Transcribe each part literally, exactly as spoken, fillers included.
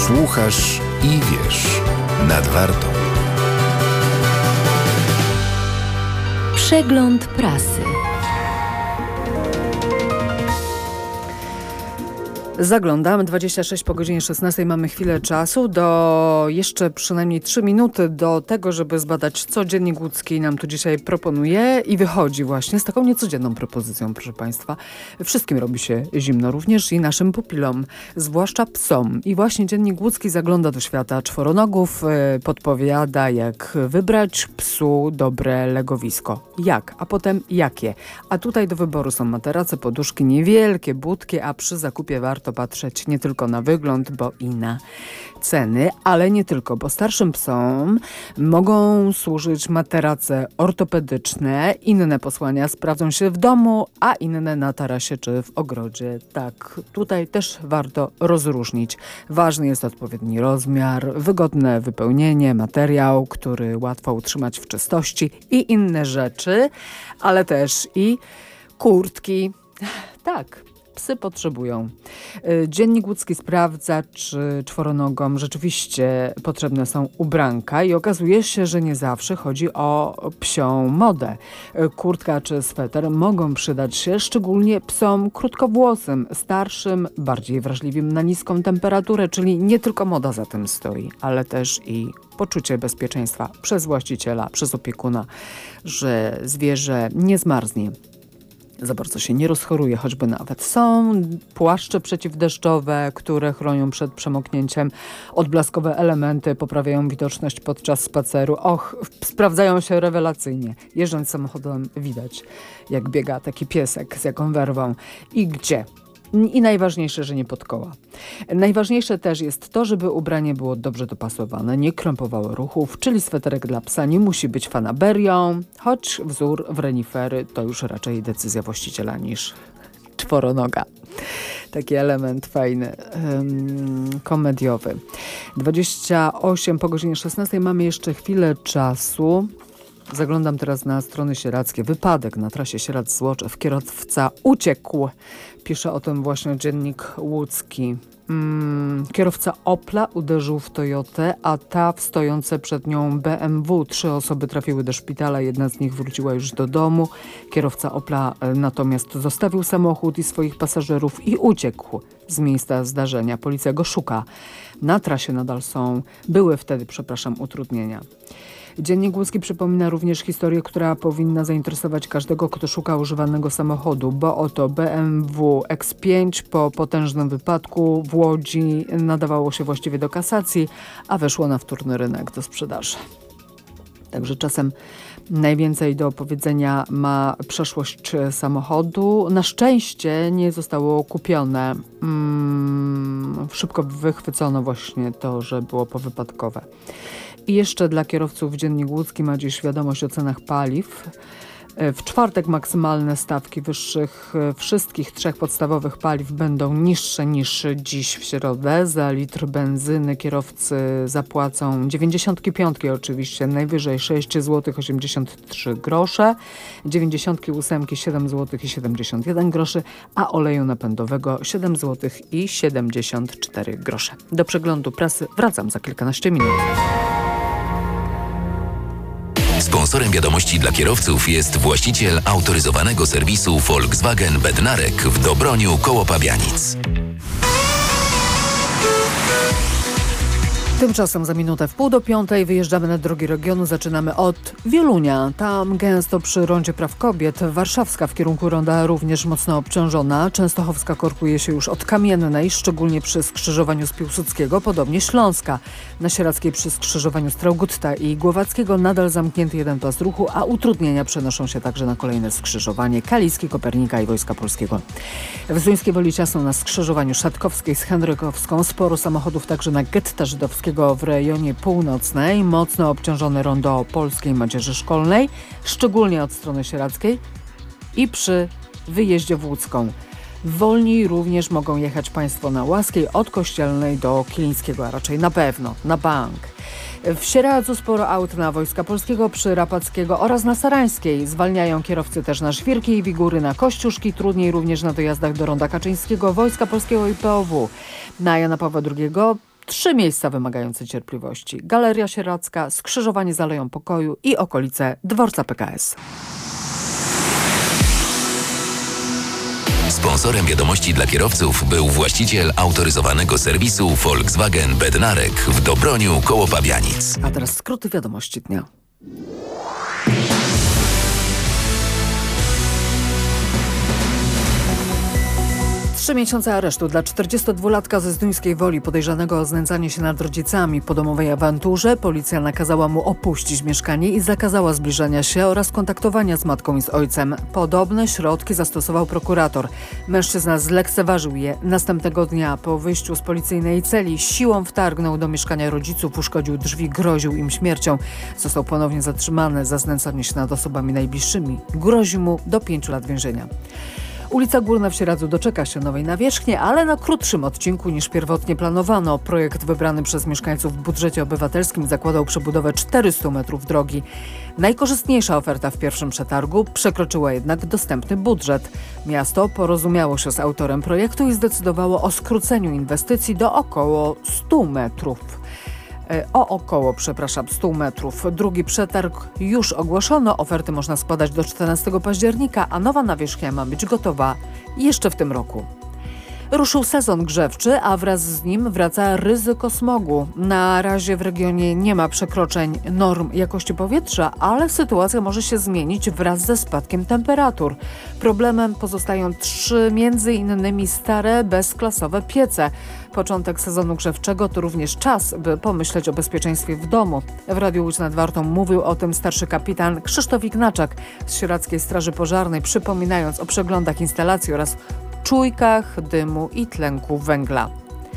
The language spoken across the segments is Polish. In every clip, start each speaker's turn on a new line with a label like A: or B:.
A: Słuchasz i wiesz. Nad Wartą.
B: Przegląd prasy.
C: Zaglądamy, dwadzieścia sześć po godzinie szesnastej, mamy chwilę czasu do jeszcze przynajmniej trzy minuty do tego, żeby zbadać, co Dziennik Łódzki nam tu dzisiaj proponuje i wychodzi właśnie z taką niecodzienną propozycją, proszę Państwa. Wszystkim robi się zimno, również i naszym pupilom, zwłaszcza psom. I właśnie Dziennik Łódzki zagląda do świata czworonogów, podpowiada, jak wybrać psu dobre legowisko. Jak, a potem jakie. A tutaj do wyboru są materace, poduszki, niewielkie budki, a przy zakupie warto patrzeć nie tylko na wygląd, bo i na ceny, ale nie tylko, bo starszym psom mogą służyć materace ortopedyczne, inne posłania sprawdzą się w domu, a inne na tarasie czy w ogrodzie. Tak, tutaj też warto rozróżnić. Ważny jest odpowiedni rozmiar, wygodne wypełnienie, materiał, który łatwo utrzymać w czystości i inne rzeczy, ale też i kurtki. Tak. Psy potrzebują. Dziennik Łódzki sprawdza, czy czworonogom rzeczywiście potrzebne są ubranka i okazuje się, że nie zawsze chodzi o psią modę. Kurtka czy sweter mogą przydać się szczególnie psom krótkowłosym, starszym, bardziej wrażliwym na niską temperaturę, czyli nie tylko moda za tym stoi, ale też i poczucie bezpieczeństwa przez właściciela, przez opiekuna, że zwierzę nie zmarznie. Za bardzo się nie rozchoruje, choćby nawet. Są płaszcze przeciwdeszczowe, które chronią przed przemoknięciem. Odblaskowe elementy poprawiają widoczność podczas spaceru. Och, sprawdzają się rewelacyjnie. Jeżdżąc samochodem widać, jak biega taki piesek, z jaką werwą i gdzie. I najważniejsze, że nie pod koła. Najważniejsze też jest to, żeby ubranie było dobrze dopasowane, nie krępowało ruchów, czyli sweterek dla psa nie musi być fanaberią, choć wzór w renifery to już raczej decyzja właściciela niż czworonoga. Taki element fajny, um, komediowy. dwadzieścia osiem po godzinie szesnastej, mamy jeszcze chwilę czasu. Zaglądam teraz na strony sieradzkie. Wypadek na trasie Sieradz-Złoczew. Kierowca uciekł. Pisze o tym właśnie Dziennik Łódzki. Hmm, kierowca Opla uderzył w Toyotę, a ta w stojące przed nią B M W. Trzy osoby trafiły do szpitala, jedna z nich wróciła już do domu. Kierowca Opla natomiast zostawił samochód i swoich pasażerów i uciekł z miejsca zdarzenia. Policja go szuka. Na trasie nadal są, były wtedy, przepraszam, utrudnienia. Dziennik Łódzki przypomina również historię, która powinna zainteresować każdego, kto szuka używanego samochodu, bo oto B M W X pięć po potężnym wypadku w Łodzi nadawało się właściwie do kasacji, a weszło na wtórny rynek do sprzedaży. Także czasem najwięcej do powiedzenia ma przeszłość samochodu. Na szczęście nie zostało kupione. Hmm, szybko wychwycono właśnie to, że było powypadkowe. I jeszcze dla kierowców Dziennik Łódzki ma dziś wiadomość o cenach paliw. W czwartek maksymalne stawki wyższych wszystkich trzech podstawowych paliw będą niższe niż dziś w środę. Za litr benzyny kierowcy zapłacą dziewięćdziesiątki piątki oczywiście, najwyżej sześć złotych osiemdziesiąt trzy grosze, dziewięćdziesiątki ósemki siedem złotych i siedemdziesiąt jeden groszy, a oleju napędowego siedem złotych i siedemdziesiąt cztery grosze. Do przeglądu prasy wracam za kilkanaście minut.
D: Sponsorem wiadomości dla kierowców jest właściciel autoryzowanego serwisu Volkswagen Bednarek w Dobroniu koło Pabianic.
C: Tymczasem za minutę w pół do piątej wyjeżdżamy na drogi regionu. Zaczynamy od Wielunia. Tam gęsto przy Rondzie Praw Kobiet. Warszawska w kierunku ronda również mocno obciążona. Częstochowska korkuje się już od Kamiennej, szczególnie przy skrzyżowaniu z Piłsudskiego. Podobnie Śląska. Na Sieradzkiej przy skrzyżowaniu Straugutta i Głowackiego nadal zamknięty jeden pas ruchu, a utrudnienia przenoszą się także na kolejne skrzyżowanie Kaliski, Kopernika i Wojska Polskiego. W Zduńskiej Woli Ciasno na skrzyżowaniu Szatkowskiej z Henrykowską. Sporo samochodów także na Getta Żydowskiego w rejonie północnej, mocno obciążone rondo Polskiej Macierzy Szkolnej, szczególnie od strony sieradzkiej i przy wyjeździe w Łódzką. Wolniej również mogą jechać Państwo na Łaskiej od Kościelnej do Kilińskiego, a raczej na pewno, na bank. W Sieradzu sporo aut na Wojska Polskiego, przy Rapackiego oraz na Sarańskiej. Zwalniają kierowcy też na Żwirki i Wigury, na Kościuszki, trudniej również na dojazdach do Ronda Kaczyńskiego, Wojska Polskiego i P O W. Na Jana Pawła drugiego trzy miejsca wymagające cierpliwości. Galeria Sieradzka, skrzyżowanie z Aleją Pokoju i okolice dworca P K S.
D: Sponsorem wiadomości dla kierowców był właściciel autoryzowanego serwisu Volkswagen Bednarek w Dobroniu koło Pabianic.
C: A teraz skróty wiadomości dnia. Trzy miesiące aresztu dla czterdziestodwulatka ze Zduńskiej Woli podejrzanego o znęcanie się nad rodzicami. Po domowej awanturze policja nakazała mu opuścić mieszkanie i zakazała zbliżania się oraz kontaktowania z matką i z ojcem. Podobne środki zastosował prokurator. Mężczyzna zlekceważył je. Następnego dnia po wyjściu z policyjnej celi siłą wtargnął do mieszkania rodziców, uszkodził drzwi, groził im śmiercią. Został ponownie zatrzymany za znęcanie się nad osobami najbliższymi. Grozi mu do pięciu lat więzienia. Ulica Górna w Sieradzu doczeka się nowej nawierzchni, ale na krótszym odcinku niż pierwotnie planowano. Projekt wybrany przez mieszkańców w budżecie obywatelskim zakładał przebudowę czterystu metrów drogi. Najkorzystniejsza oferta w pierwszym przetargu przekroczyła jednak dostępny budżet. Miasto porozumiało się z autorem projektu i zdecydowało o skróceniu inwestycji do około stu metrów. O około, przepraszam, stu metrów. Drugi przetarg już ogłoszono. Oferty można składać do czternastego października, a nowa nawierzchnia ma być gotowa jeszcze w tym roku. Ruszył sezon grzewczy, a wraz z nim wraca ryzyko smogu. Na razie w regionie nie ma przekroczeń norm jakości powietrza, ale sytuacja może się zmienić wraz ze spadkiem temperatur. Problemem pozostają trzy, między innymi stare, bezklasowe piece. Początek sezonu grzewczego to również czas, by pomyśleć o bezpieczeństwie w domu. W Radiu Łódź nad Wartą mówił o tym starszy kapitan Krzysztof Ignaczak z Sieradzkiej Straży Pożarnej, przypominając o przeglądach instalacji oraz czujkach dymu i tlenku węgla.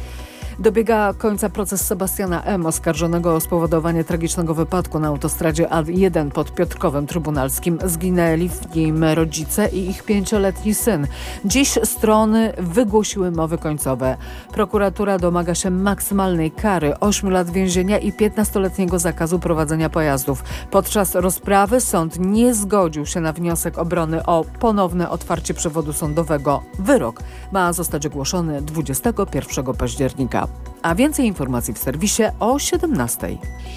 C: Dobiega końca proces Sebastiana M., oskarżonego o spowodowanie tragicznego wypadku na autostradzie A jeden pod Piotrkowem Trybunalskim. Zginęli w nim rodzice i ich pięcioletni syn. Dziś strony wygłosiły mowy końcowe. Prokuratura domaga się maksymalnej kary ośmiu lat więzienia i piętnastoletniego zakazu prowadzenia pojazdów. Podczas rozprawy sąd nie zgodził się na wniosek obrony o ponowne otwarcie przewodu sądowego. Wyrok ma zostać ogłoszony dwudziestego pierwszego października. A więcej informacji w serwisie o siedemnastej.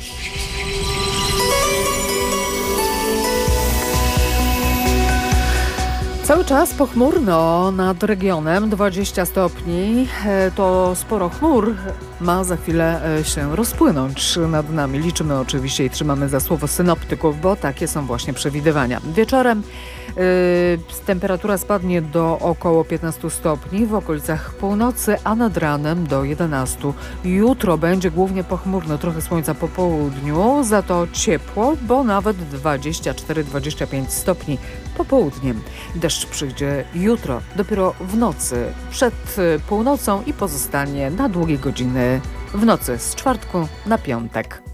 C: Cały czas pochmurno nad regionem, dwadzieścia stopni, to sporo chmur ma za chwilę się rozpłynąć nad nami. Liczymy oczywiście i trzymamy za słowo synoptyków, bo takie są właśnie przewidywania. Wieczorem yy, temperatura spadnie do około piętnastu stopni w okolicach północy, a nad ranem do jedenastu. Jutro będzie głównie pochmurno, trochę słońca po południu, za to ciepło, bo nawet dwadzieścia cztery do dwudziestu pięciu stopni popołudniem. Deszcz przyjdzie jutro, dopiero w nocy, przed północą i pozostanie na długie godziny w nocy z czwartku na piątek.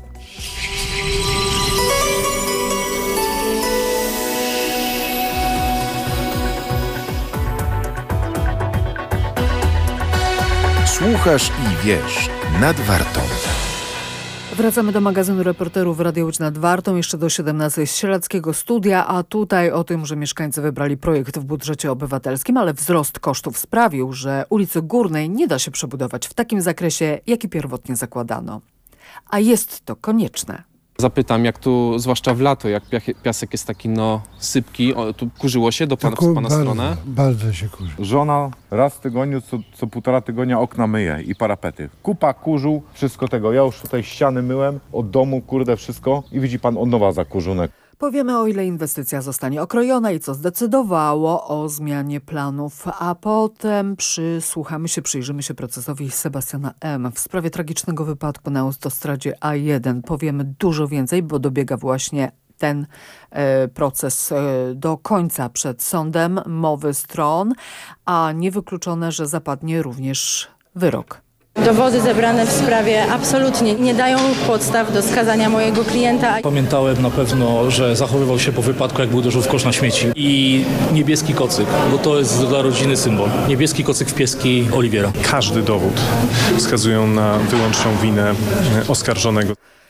A: Słuchasz i wiesz nad Wartą.
C: Wracamy do magazynu reporterów Radia Łódź nad Wartą, jeszcze do siedemnastej z Sieradzkiego Studia, a tutaj o tym, że mieszkańcy wybrali projekt w budżecie obywatelskim, ale wzrost kosztów sprawił, że ulicy Górnej nie da się przebudować w takim zakresie, jaki pierwotnie zakładano. A jest to konieczne.
B: Zapytam, jak tu, zwłaszcza w lato, jak piasek jest taki no sypki, o, tu kurzyło się do pana, w pana
E: bardzo,
B: stronę?
E: Bardzo się kurzy.
F: Żona raz w tygodniu, co, co półtora tygodnia okna myje i parapety. Kupa, kurzu, wszystko tego. Ja już tutaj ściany myłem, od domu, kurde, wszystko i widzi pan od nowa zakurzunek.
C: Powiemy, o ile inwestycja zostanie okrojona i co zdecydowało o zmianie planów, a potem przysłuchamy się, przyjrzymy się procesowi Sebastiana M. w sprawie tragicznego wypadku na autostradzie A jeden. Powiemy dużo więcej, bo dobiega właśnie ten e, proces e, do końca przed sądem, mowy stron, a niewykluczone, że zapadnie również wyrok.
G: Dowody zebrane w sprawie absolutnie nie dają podstaw do skazania mojego klienta.
H: Pamiętałem na pewno, że zachowywał się po wypadku, jakby uderzył w kosz na śmieci. I niebieski kocyk, bo to jest dla rodziny symbol. Niebieski kocyk w pieski Oliwiera.
I: Każdy dowód wskazują na wyłączną winę oskarżonego.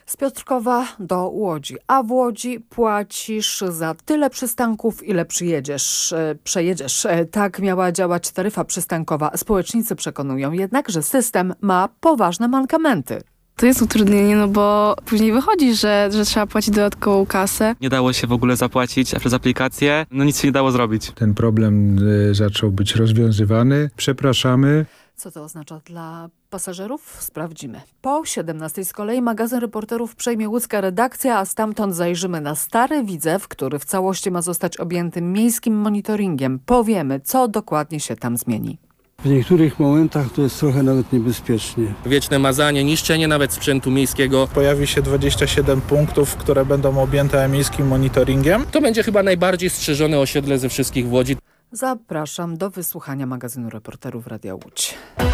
C: Z Piotrkowa do Łodzi, a w Łodzi płacisz za tyle przystanków, ile przyjedziesz, e, przejedziesz. E, tak miała działać taryfa przystankowa. Społecznicy przekonują jednak, że system ma poważne mankamenty.
E: To jest utrudnienie, no bo później wychodzi, że, że trzeba płacić dodatkową kasę.
I: Nie dało się w ogóle zapłacić przez aplikację, no nic się nie dało zrobić.
J: Ten problem y, zaczął być rozwiązywany. Przepraszamy.
C: Co to oznacza dla pasażerów? Sprawdzimy. Po siedemnastej z kolei magazyn reporterów przejmie łódzka redakcja, a stamtąd zajrzymy na Stary Widzew, który w całości ma zostać objęty miejskim monitoringiem. Powiemy, co dokładnie się tam zmieni.
K: W niektórych momentach to jest trochę nawet niebezpiecznie.
L: Wieczne mazanie, niszczenie nawet sprzętu miejskiego.
M: Pojawi się dwadzieścia siedem punktów, które będą objęte miejskim monitoringiem.
L: To będzie chyba najbardziej strzeżone osiedle ze wszystkich w Łodzi.
C: Zapraszam do wysłuchania magazynu reporterów Radia Łódź.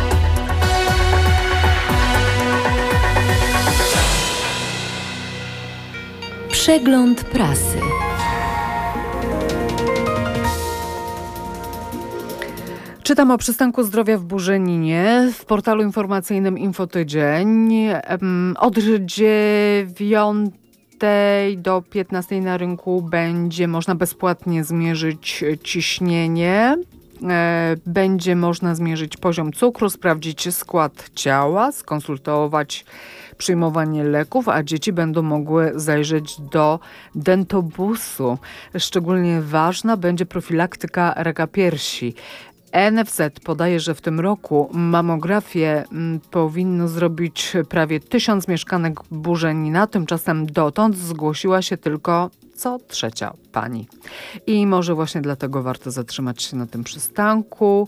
N: Przegląd prasy.
C: Czytam o przystanku zdrowia w Burzeninie w portalu informacyjnym Infotydzień. Od dziewiątej do piętnastej na rynku będzie można bezpłatnie zmierzyć ciśnienie. Będzie można zmierzyć poziom cukru, sprawdzić skład ciała, skonsultować przyjmowanie leków, a dzieci będą mogły zajrzeć do dentobusu. Szczególnie ważna będzie profilaktyka raka piersi. N F Z podaje, że w tym roku mamografię m, powinno zrobić prawie tysiąc mieszkanek Burzenina. Tymczasem dotąd zgłosiła się tylko co trzecia pani. I może właśnie dlatego warto zatrzymać się na tym przystanku.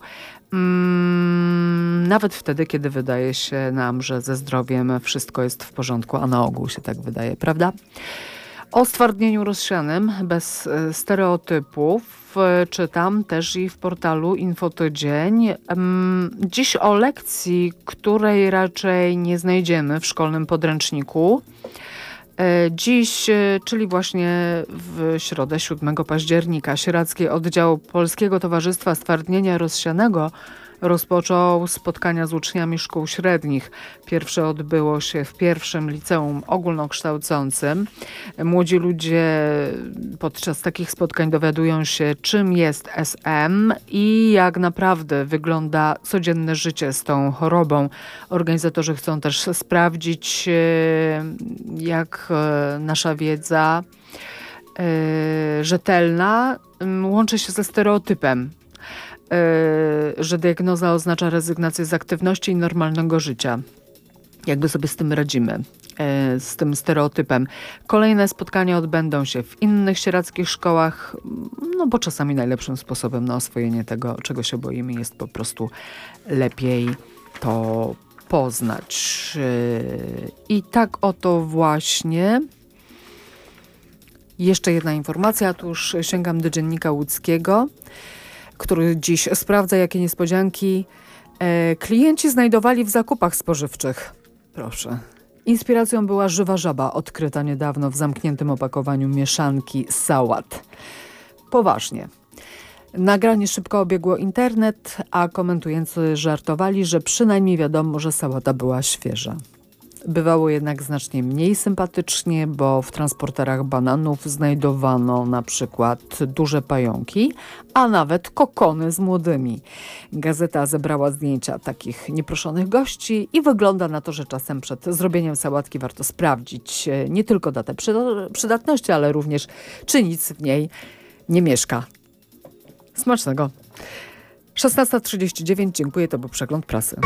C: Mm, nawet wtedy, kiedy wydaje się nam, że ze zdrowiem wszystko jest w porządku, a na ogół się tak wydaje, prawda? O stwardnieniu rozsianym, bez stereotypów, czytam też i w portalu Infotydzień. Dziś o lekcji, której raczej nie znajdziemy w szkolnym podręczniku. Dziś, czyli właśnie w środę siódmego października, Sieradzki Oddział Polskiego Towarzystwa Stwardnienia Rozsianego rozpoczął spotkania z uczniami szkół średnich. Pierwsze odbyło się w pierwszym liceum ogólnokształcącym. Młodzi ludzie podczas takich spotkań dowiadują się, czym jest S M i jak naprawdę wygląda codzienne życie z tą chorobą. Organizatorzy chcą też sprawdzić, jak nasza wiedza rzetelna łączy się ze stereotypem, że diagnoza oznacza rezygnację z aktywności i normalnego życia. Jakby sobie z tym radzimy, z tym stereotypem. Kolejne spotkania odbędą się w innych sieradzkich szkołach, no bo czasami najlepszym sposobem na oswojenie tego, czego się boimy, jest po prostu lepiej to poznać. I tak oto właśnie. Jeszcze jedna informacja, tu już sięgam do Dziennika Łódzkiego, który dziś sprawdza, jakie niespodzianki e, klienci znajdowali w zakupach spożywczych. Proszę. Inspiracją była żywa żaba, odkryta niedawno w zamkniętym opakowaniu mieszanki sałat. Poważnie. Nagranie szybko obiegło internet, a komentujący żartowali, że przynajmniej wiadomo, że sałata była świeża. Bywało jednak znacznie mniej sympatycznie, bo w transporterach bananów znajdowano na przykład duże pająki, a nawet kokony z młodymi. Gazeta zebrała zdjęcia takich nieproszonych gości i wygląda na to, że czasem przed zrobieniem sałatki warto sprawdzić nie tylko datę przydatności, ale również czy nic w niej nie mieszka. Smacznego. szesnasta trzydzieści dziewięć. Dziękuję, to był Przegląd Prasy.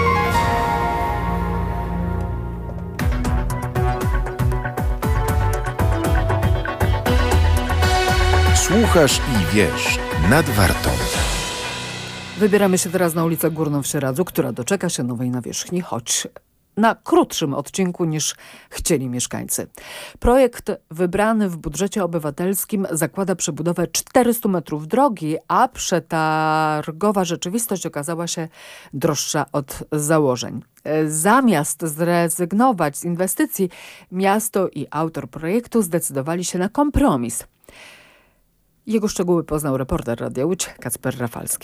A: Słuchasz i wiesz, nad Wartą.
C: Wybieramy się teraz na ulicę Górną w Sieradzu, która doczeka się nowej nawierzchni, choć na krótszym odcinku niż chcieli mieszkańcy. Projekt wybrany w budżecie obywatelskim zakłada przebudowę czterystu metrów drogi, a przetargowa rzeczywistość okazała się droższa od założeń. Zamiast zrezygnować z inwestycji, miasto i autor projektu zdecydowali się na kompromis. Jego szczegóły poznał reporter Radia Łódź Kacper Rafalski.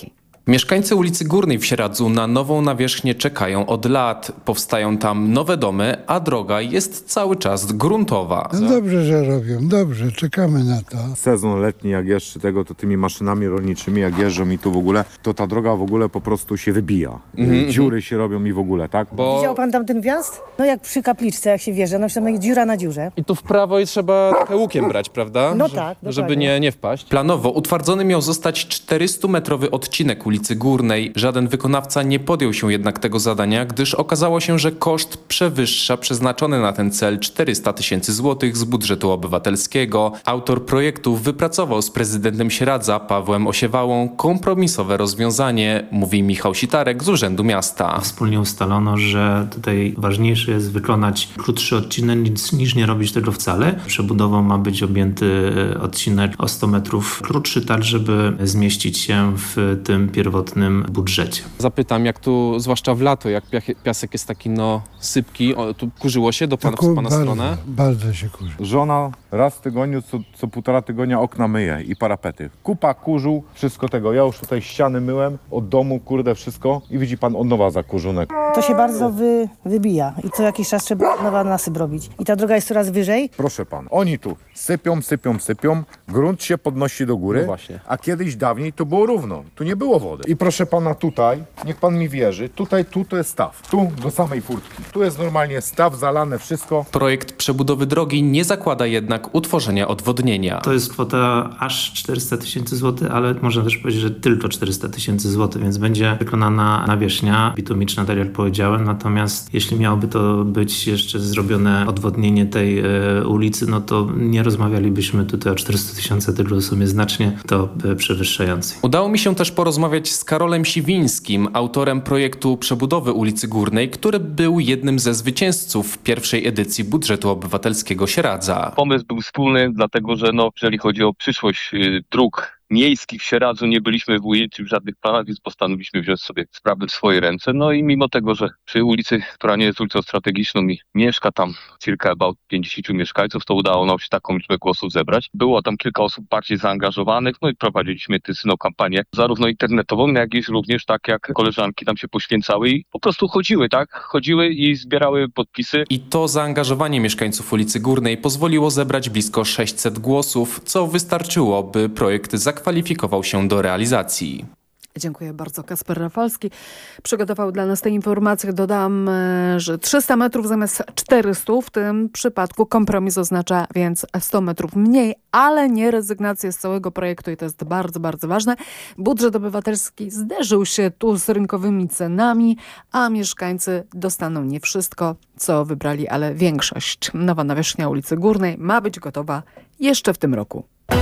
B: Mieszkańcy ulicy Górnej w Sieradzu na nową nawierzchnię czekają od lat. Powstają tam nowe domy, a droga jest cały czas gruntowa.
K: No dobrze, że robią, dobrze, czekamy na to.
F: Sezon letni, jak jeszcze tego, to tymi maszynami rolniczymi, jak jeżdżą i tu w ogóle, to ta droga w ogóle po prostu się wybija. Mm-hmm. Dziury się robią i w ogóle, tak?
B: Bo...
O: Widział pan tam ten wjazd? No jak przy kapliczce, jak się wjeżdża, no tam jest dziura na dziurze.
B: I tu w prawo i trzeba trochę łukiem brać, prawda?
O: No
B: Że,
O: tak,
B: żeby nie, nie wpaść. Planowo utwardzony miał zostać czterystumetrowy odcinek ulicy Górnej. Żaden wykonawca nie podjął się jednak tego zadania, gdyż okazało się, że koszt przewyższa przeznaczony na ten cel czterysta tysięcy złotych z budżetu obywatelskiego. Autor projektu wypracował z prezydentem Sieradza, Pawłem Osiewałą, kompromisowe rozwiązanie, mówi Michał Sitarek z Urzędu Miasta.
P: Wspólnie ustalono, że tutaj ważniejsze jest wykonać krótszy odcinek niż, niż nie robić tego wcale. Przebudową ma być objęty odcinek o sto metrów krótszy, tak żeby zmieścić się w tym pierwotnym budżecie.
B: Zapytam, jak tu, zwłaszcza w lato, jak piasek jest taki no sypki, o, tu kurzyło się do pana,
K: Tak,
B: w pana
K: bardzo,
B: stronę?
K: Bardzo się kurzy.
F: Żona raz w tygodniu, co, co półtora tygodnia okna myje i parapety. Kupa, kurzu, wszystko tego. Ja już tutaj ściany myłem, od domu, kurde, wszystko i widzi pan od nowa zakurzunek.
O: To się bardzo wy, wybija i co jakiś czas trzeba nowa nasyp robić. I ta droga jest coraz wyżej.
F: Proszę pan, oni tu sypią, sypią, sypią, grunt się podnosi do góry,
B: no właśnie.
F: A kiedyś dawniej to było równo, tu nie było wody. I proszę pana tutaj, niech pan mi wierzy, tutaj, tu to jest staw, tu do samej furtki. Tu jest normalnie staw, zalane wszystko.
B: Projekt przebudowy drogi nie zakłada jednak utworzenia odwodnienia.
P: To jest kwota aż czterysta tysięcy złotych, ale można też powiedzieć, że tylko czterysta tysięcy złotych, więc będzie wykonana nawierzchnia bitumiczna, tak jak powiedziałem. Natomiast jeśli miałoby to być jeszcze zrobione odwodnienie tej e, ulicy, no to nie rozmawialibyśmy tutaj o czterystu tysiącach, tylko o sumie znacznie to e, przewyższającej.
B: Udało mi się też porozmawiać z Karolem Siwińskim, autorem projektu przebudowy ulicy Górnej, który był jednym ze zwycięzców pierwszej edycji budżetu obywatelskiego Sieradza.
Q: Pomysł był wspólny, dlatego że no, jeżeli chodzi o przyszłość y, dróg miejskich w Sieradzu, nie byliśmy ujęci w żadnych planach, więc postanowiliśmy wziąć sobie sprawy w swoje ręce. No i mimo tego, że przy ulicy, która nie jest ulicą strategiczną i mieszka tam circa about pięćdziesięciu mieszkańców, to udało nam się taką liczbę głosów zebrać. Było tam kilka osób bardziej zaangażowanych, no i prowadziliśmy intensywną kampanię, zarówno internetową, jak i również tak, jak koleżanki tam się poświęcały i po prostu chodziły, tak? Chodziły i zbierały podpisy.
B: I to zaangażowanie mieszkańców ulicy Górnej pozwoliło zebrać blisko sześćset głosów, co wystarczyło, by projekt zakończyć kwalifikował się do realizacji.
C: Dziękuję bardzo. Kasper Rafalski przygotował dla nas te informacje. Dodam, że trzysta metrów zamiast czterysta. W tym przypadku kompromis oznacza więc sto metrów mniej, ale nie rezygnację z całego projektu i to jest bardzo, bardzo ważne. Budżet obywatelski zderzył się tu z rynkowymi cenami, a mieszkańcy dostaną nie wszystko, co wybrali, ale większość. Nowa nawierzchnia ulicy Górnej ma być gotowa jeszcze w tym roku.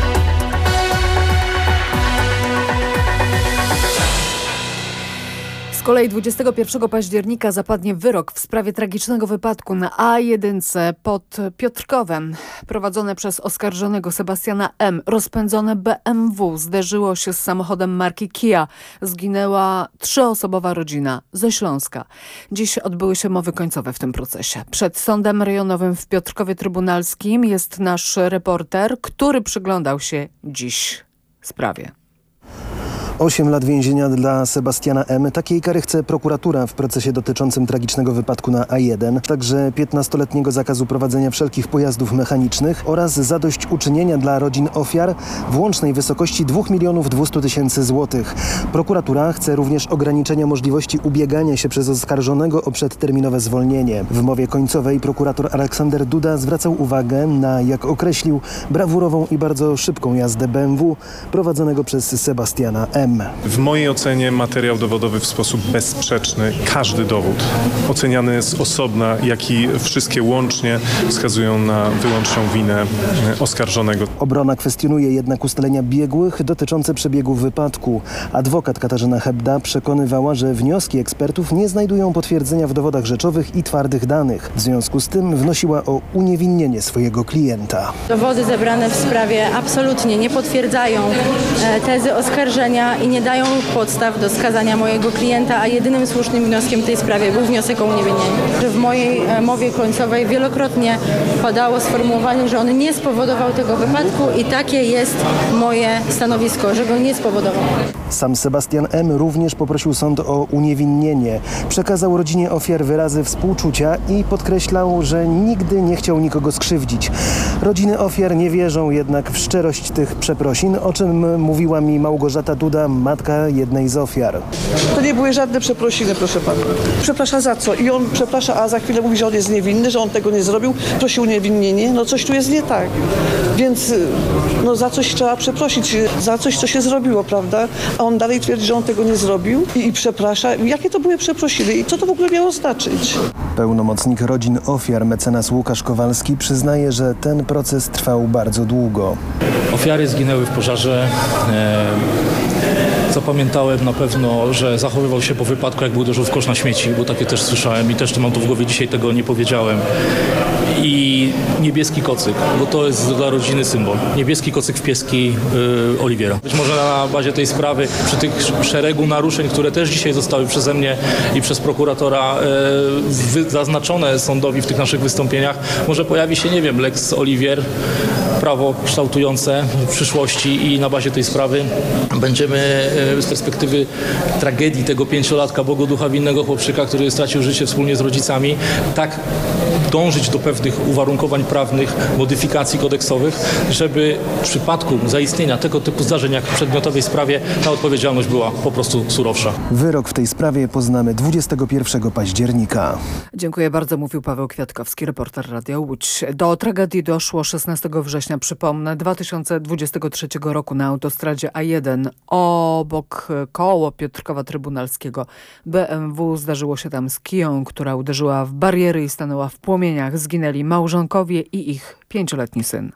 C: Z kolei dwudziestego pierwszego października zapadnie wyrok w sprawie tragicznego wypadku na A jeden pod Piotrkowem. Prowadzone przez oskarżonego Sebastiana M. rozpędzone B M W zderzyło się z samochodem marki Kia. Zginęła trzyosobowa rodzina ze Śląska. Dziś odbyły się mowy końcowe w tym procesie. Przed sądem rejonowym w Piotrkowie Trybunalskim jest nasz reporter, który przyglądał się dziś sprawie.
R: Osiem lat więzienia dla Sebastiana M. Takiej kary chce prokuratura w procesie dotyczącym tragicznego wypadku na A jeden. Także piętnastoletniego zakazu prowadzenia wszelkich pojazdów mechanicznych oraz zadośćuczynienia dla rodzin ofiar w łącznej wysokości dwa miliony dwieście tysięcy złotych. Prokuratura chce również ograniczenia możliwości ubiegania się przez oskarżonego o przedterminowe zwolnienie. W mowie końcowej prokurator Aleksander Duda zwracał uwagę na, jak określił, brawurową i bardzo szybką jazdę B M W prowadzonego przez Sebastiana M.
S: W mojej ocenie materiał dowodowy w sposób bezsprzeczny, każdy dowód oceniany jest osobna, jak i wszystkie łącznie wskazują na wyłączną winę oskarżonego.
R: Obrona kwestionuje jednak ustalenia biegłych dotyczące przebiegu wypadku. Adwokat Katarzyna Hebda przekonywała, że wnioski ekspertów nie znajdują potwierdzenia w dowodach rzeczowych i twardych danych. W związku z tym wnosiła o uniewinnienie swojego klienta.
G: Dowody zebrane w sprawie absolutnie nie potwierdzają tezy oskarżenia i nie dają podstaw do skazania mojego klienta, a jedynym słusznym wnioskiem w tej sprawie był wniosek o uniewinnienie. W mojej mowie końcowej wielokrotnie padało sformułowanie, że on nie spowodował tego wypadku i takie jest moje stanowisko, że go nie spowodował.
R: Sam Sebastian M. również poprosił sąd o uniewinnienie. Przekazał rodzinie ofiar wyrazy współczucia i podkreślał, że nigdy nie chciał nikogo skrzywdzić. Rodziny ofiar nie wierzą jednak w szczerość tych przeprosin, o czym mówiła mi Małgorzata Duda, matka jednej z ofiar.
T: To nie były żadne przeprosiny, proszę pana. Przeprasza za co? I on przeprasza, a za chwilę mówi, że on jest niewinny, że on tego nie zrobił, prosi o uniewinnienie. No coś tu jest nie tak. Więc no za coś trzeba przeprosić, za coś, co się zrobiło, prawda? A on dalej twierdzi, że on tego nie zrobił i, i przeprasza. Jakie to były przeprosiny i co to w ogóle miało znaczyć?
R: Pełnomocnik rodzin ofiar, mecenas Łukasz Kowalski, przyznaje, że ten proces trwał bardzo długo.
H: Ofiary zginęły w pożarze. E, zapamiętałem na pewno, że zachowywał się po wypadku, jak był uderzył w kosz na śmieci, bo takie też słyszałem i też to mam tu w głowie, dzisiaj tego nie powiedziałem. I niebieski kocyk, bo to jest dla rodziny symbol. Niebieski kocyk w pieski yy, Oliwiera. Być może na bazie tej sprawy, przy tych szeregu naruszeń, które też dzisiaj zostały przeze mnie i przez prokuratora yy, zaznaczone sądowi w tych naszych wystąpieniach, może pojawi się, nie wiem, lex Oliwier, prawo kształtujące w przyszłości i na bazie tej sprawy będziemy yy, z perspektywy tragedii tego pięciolatka Bogoducha winnego chłopczyka, który stracił życie wspólnie z rodzicami, tak dążyć do pewnych uwarunkowań prawnych, modyfikacji kodeksowych, żeby w przypadku zaistnienia tego typu zdarzeń jak w przedmiotowej sprawie ta odpowiedzialność była po prostu surowsza.
R: Wyrok w tej sprawie poznamy dwudziestego pierwszego października.
C: Dziękuję bardzo, mówił Paweł Kwiatkowski, reporter Radia Łódź. Do tragedii doszło szesnastego września, przypomnę, dwa tysiące dwudziestego trzeciego roku na autostradzie A jeden obok koło Piotrkowa Trybunalskiego. B M W zdarzyło się tam z Kiją, która uderzyła w bariery i stanęła w płomieniach. Zginęli małżonkowie i ich pięcioletni syn.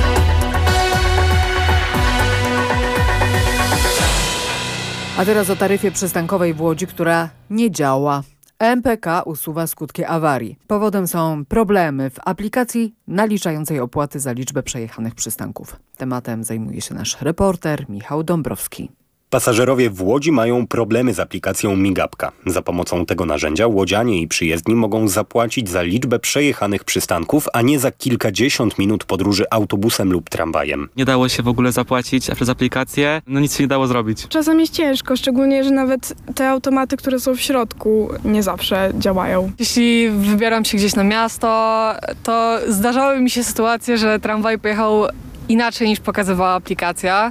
C: A teraz o taryfie przystankowej w Łodzi, która nie działa. M P K usuwa skutki awarii. Powodem są problemy w aplikacji naliczającej opłaty za liczbę przejechanych przystanków. Tematem zajmuje się nasz reporter Michał Dąbrowski.
U: Pasażerowie w Łodzi mają problemy z aplikacją Migapka. Za pomocą tego narzędzia łodzianie i przyjezdni mogą zapłacić za liczbę przejechanych przystanków, a nie za kilkadziesiąt minut podróży autobusem lub tramwajem.
I: Nie dało się w ogóle zapłacić, a przez aplikację no nic się nie dało zrobić.
E: Czasem jest ciężko, szczególnie, że nawet te automaty, które są w środku, nie zawsze działają.
V: Jeśli wybieram się gdzieś na miasto, to zdarzały mi się sytuacje, że tramwaj pojechał inaczej niż pokazywała aplikacja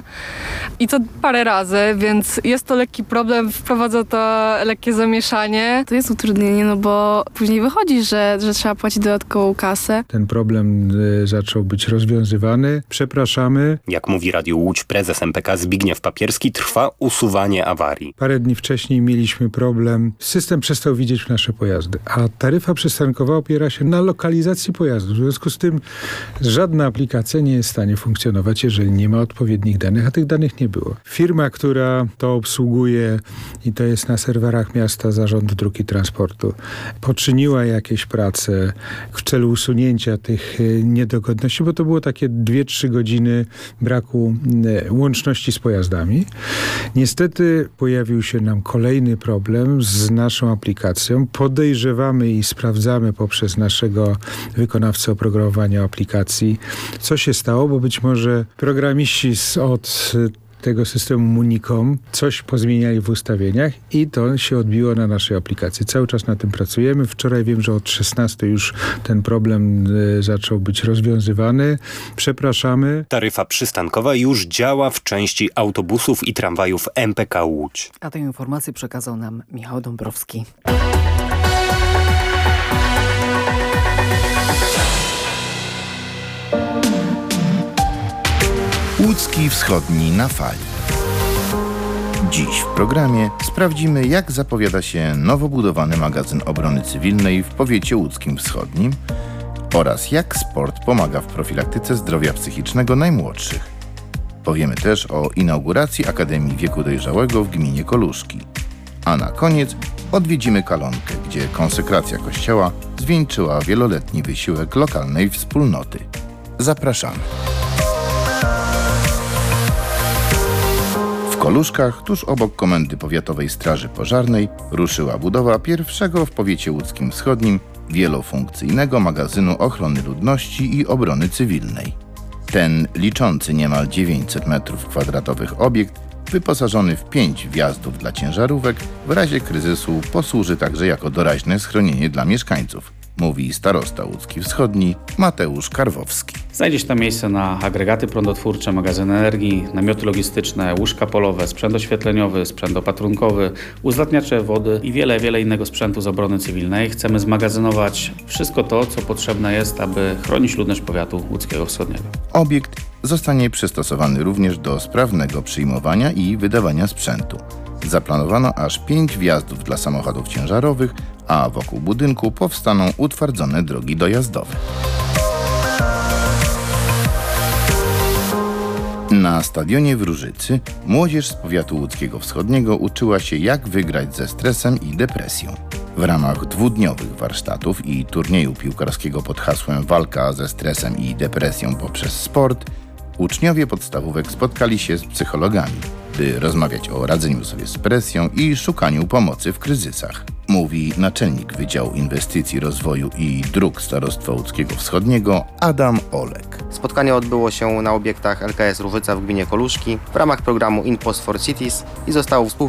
V: i to parę razy, więc jest to lekki problem, wprowadza to lekkie zamieszanie.
E: To jest utrudnienie, no bo później wychodzi, że, że trzeba płacić dodatkową kasę.
J: Ten problem y, zaczął być rozwiązywany. Przepraszamy.
U: Jak mówi Radio Łódź prezes M P K Zbigniew Papierski, trwa usuwanie awarii.
J: Parę dni wcześniej mieliśmy problem. System przestał widzieć nasze pojazdy, a taryfa przystankowa opiera się na lokalizacji pojazdu. W związku z tym żadna aplikacja nie jest w stanie funkcjonować, jeżeli nie ma odpowiednich danych, a tych danych nie było. Firma, która to obsługuje i to jest na serwerach miasta Zarząd Dróg i Transportu, poczyniła jakieś prace w celu usunięcia tych niedogodności, bo to było takie dwie trzy godziny braku łączności z pojazdami. Niestety pojawił się nam kolejny problem z naszą aplikacją. Podejrzewamy i sprawdzamy poprzez naszego wykonawcę oprogramowania aplikacji, co się stało, bo być może programiści z, od tego systemu Municom coś pozmieniali w ustawieniach i to się odbiło na naszej aplikacji. Cały czas na tym pracujemy. Wczoraj wiem, że od szesnastej już ten problem y, zaczął być rozwiązywany. Przepraszamy.
U: Taryfa przystankowa już działa w części autobusów i tramwajów M P K Łódź.
C: A tę informację przekazał nam Michał Dąbrowski.
A: Łódzki Wschodni na fali. Dziś w programie sprawdzimy, jak zapowiada się nowo budowany magazyn obrony cywilnej w powiecie łódzkim wschodnim oraz jak sport pomaga w profilaktyce zdrowia psychicznego najmłodszych. Powiemy też o inauguracji Akademii Wieku Dojrzałego w gminie Koluszki. A na koniec odwiedzimy Kalonkę, gdzie konsekracja kościoła zwieńczyła wieloletni wysiłek lokalnej wspólnoty. Zapraszamy. W Koluszkach, tuż obok Komendy Powiatowej Straży Pożarnej, ruszyła budowa pierwszego w powiecie łódzkim wschodnim wielofunkcyjnego magazynu ochrony ludności i obrony cywilnej. Ten liczący niemal dziewięćset metrów kwadratowych obiekt wyposażony w pięć wjazdów dla ciężarówek, w razie kryzysu posłuży także jako doraźne schronienie dla mieszkańców, mówi starosta łódzki wschodni Mateusz Karwowski.
D: Znajdzie się tam miejsce na agregaty prądotwórcze, magazyny energii, namioty logistyczne, łóżka polowe, sprzęt oświetleniowy, sprzęt opatrunkowy, uzdatniacze wody i wiele, wiele innego sprzętu z obrony cywilnej. Chcemy zmagazynować wszystko to, co potrzebne jest, aby chronić ludność powiatu łódzkiego wschodniego.
A: Obiekt zostanie przystosowany również do sprawnego przyjmowania i wydawania sprzętu. Zaplanowano aż pięć wjazdów dla samochodów ciężarowych, a wokół budynku powstaną utwardzone drogi dojazdowe. Na stadionie w Różycy młodzież z powiatu łódzkiego wschodniego uczyła się, jak wygrać ze stresem i depresją. W ramach dwudniowych warsztatów i turnieju piłkarskiego pod hasłem Walka ze stresem i depresją poprzez sport uczniowie podstawówek spotkali się z psychologami, by rozmawiać o radzeniu sobie z presją i szukaniu pomocy w kryzysach, mówi naczelnik Wydziału Inwestycji, Rozwoju i Dróg Starostwa Łódzkiego Wschodniego Adam Olek.
M: Spotkanie odbyło się na obiektach L K S Różyca w gminie Koluszki w ramach programu InPost for Cities i zostało